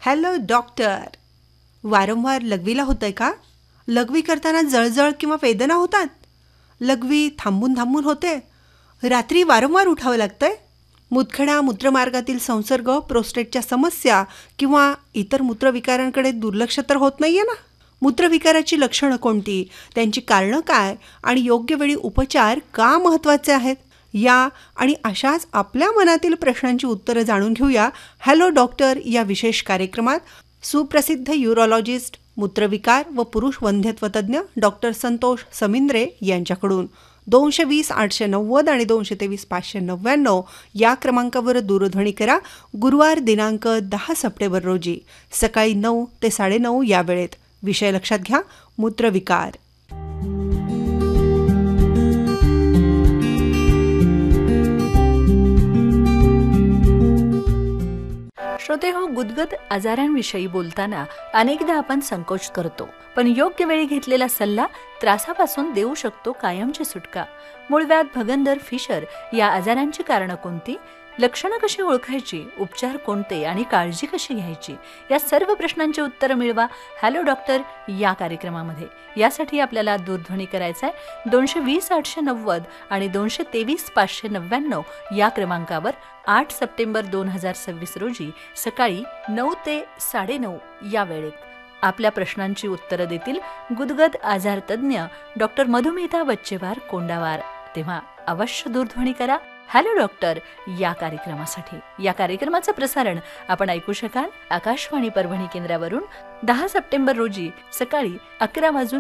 Hello doctor. वारंवार लघवीला होतंय का? लघवी करताना जळजळ किंवा वेदना होतात? लघवी थांबून थांबून होते? रात्री वारंवार उठावं लागतंय? मुतखडा, मूत्रमार्गातील संसर्ग, प्रोस्टेटच्या समस्या किंवा इतर मूत्रविकारांकडे दुर्लक्ष तर होत नाहीये ना? मूत्रविकाराची लक्षणं कोणती, त्यांची कारणं काय आणि योग्य वेळी उपचार का महत्त्वाचे आहेत, या आणि अशाच आपल्या मनातील प्रश्नांची उत्तरं जाणून घेऊया हॅलो डॉक्टर या विशेष कार्यक्रमात. सुप्रसिद्ध युरोलॉजिस्ट, मूत्रविकार व पुरुष वंध्यत्व तज्ज्ञ डॉक्टर संतोष समिंद्रे यांच्याकडून 220-890 आणि 223-599 या क्रमांकावर दूरध्वनी करा. गुरुवार दिनांक 10 सप्टेंबर रोजी सकाळी 9 ते 9:30 या वेळेत. विषय लक्षात घ्या, मूत्रविकार. श्रोते हो, गुदगद आजारांविषयी बोलताना अनेकदा आपण संकोच करतो, पण योग्य वेळी घेतलेला सल्ला त्रासापासून देऊ शकतो कायमची सुटका. मूळव्याध, भगंदर, फिशर या आजारांची कारणं कोणती, लक्षणं कशी ओळखायची, उपचार कोणते आणि काळजी कशी घ्यायची, या सर्व प्रश्नांची उत्तरं मिळवा हॅलो डॉक्टर या कार्यक्रमामध्ये. यासाठी आपल्याला दूरध्वनी करायचा आहे 220-890 आणि 223-599 या क्रमांकावर 8 सप्टेंबर 2026 रोजी सकाळी 9 ते 9:30 या वेळेत. आपल्या प्रश्नांची उत्तरं देतील गुदगद आजार तज्ज्ञ डॉक्टर मधुमिता बच्चेवार कोंडावार. तेव्हा अवश्य दूरध्वनी करा हॅलो डॉक्टर या कार्यक्रमासाठी. या कार्यक्रमाचं प्रसारण आपण ऐकू शकाल आकाशवाणी परभणी केंद्रावरून 10 सप्टेंबर रोजी सकाळी 11:00